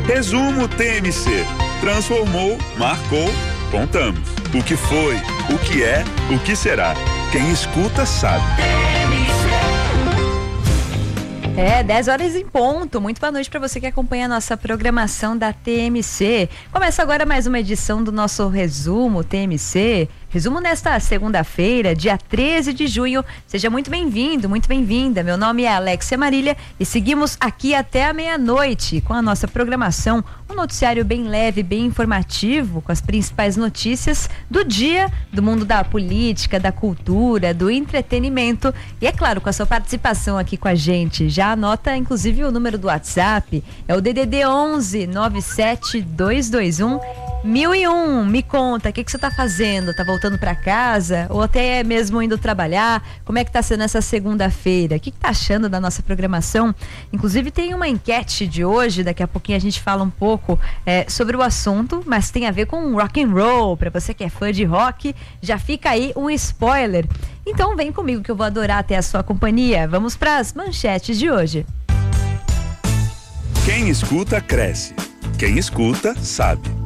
Resumo TMC. Transformou, marcou, contamos. O que foi, o que é, o que será. Quem escuta sabe. 10 horas em ponto. Muito boa noite para você que acompanha a nossa programação da TMC. Começa agora mais uma edição do nosso Resumo TMC. Resumo nesta segunda-feira, dia 13 de junho. Seja muito bem-vindo, muito bem-vinda. Meu nome é Alexia Marília e seguimos aqui até a meia-noite com a nossa programação. Um noticiário bem leve, bem informativo, com as principais notícias do dia, do mundo da política, da cultura, do entretenimento. E é claro, com a sua participação aqui com a gente. Já anota, inclusive, o número do WhatsApp. É o DDD 11 97 221 1001. Me conta, o que você tá fazendo? Tá voltando para casa? Ou até mesmo indo trabalhar? Como é que tá sendo essa segunda-feira? O que tá achando da nossa programação? Inclusive tem uma enquete de hoje, daqui a pouquinho a gente fala um pouco sobre o assunto, mas tem a ver com rock and roll. Para você que é fã de rock, já fica aí um spoiler. Então vem comigo que eu vou adorar ter a sua companhia. Vamos para as manchetes de hoje. Quem escuta, cresce. Quem escuta, sabe.